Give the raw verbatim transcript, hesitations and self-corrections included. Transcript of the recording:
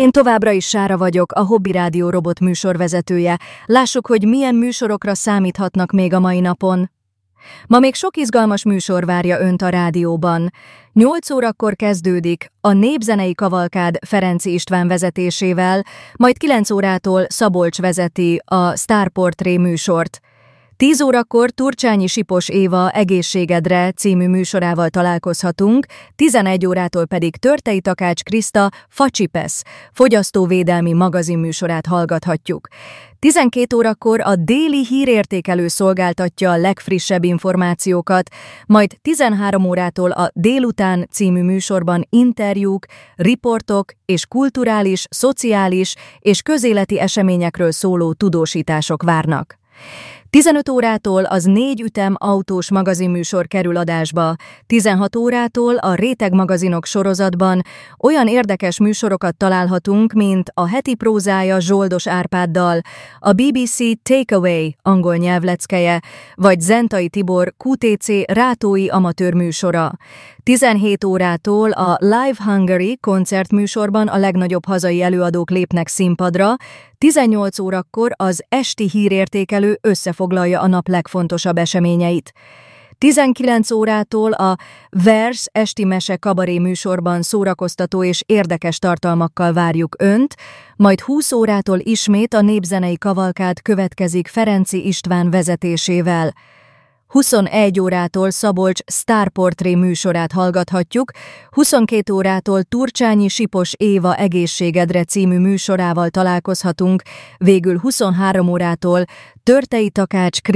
Én továbbra is Sára vagyok, a Hobby Rádió robot műsorvezetője. Lássuk, hogy milyen műsorokra számíthatnak még a mai napon. Ma még sok izgalmas műsor várja önt a rádióban. nyolc órakor kezdődik a Népzenei Kavalkád Ferenczy István vezetésével, majd kilenc órától Szabolcs vezeti a Sztárportré műsort. tíz órakor Turcsányi Sipos Éva Egészségedre című műsorával találkozhatunk, tizenegy órától pedig Törtei Takács Kriszta Facsipesz fogyasztóvédelmi magazinműsorát hallgathatjuk. tizenkét órakor a déli hírértékelő szolgáltatja a legfrissebb információkat, majd tizenhárom órától a Délután című műsorban interjúk, riportok és kulturális, szociális és közéleti eseményekről szóló tudósítások várnak. tizenöt órától az négy ütem autós magazinműsor kerül adásba, tizenhat órától a Réteg magazinok sorozatban olyan érdekes műsorokat találhatunk, mint a Heti prózája Zsoldos Árpáddal, a bé bé cé Takeaway angol nyelvleckeje, vagy Zentai Tibor kú té cé Rátói amatőr műsora. tizenhét órától a Live Hungary koncertműsorban a legnagyobb hazai előadók lépnek színpadra, tizennyolc órakor az esti hírértékelő összefoglalja a nap legfontosabb eseményeit. tizenkilenc órától a Vers esti mese kabaré műsorban szórakoztató és érdekes tartalmakkal várjuk önt, majd húsz órától ismét a Népzenei Kavalkád következik Ferenczy István vezetésével. huszonegy órától Szabolcs Sztárportré műsorát hallgathatjuk, huszonkét órától Turcsányi Sipos Éva Egészségedre című műsorával találkozhatunk, végül huszonhárom órától Törtei Takács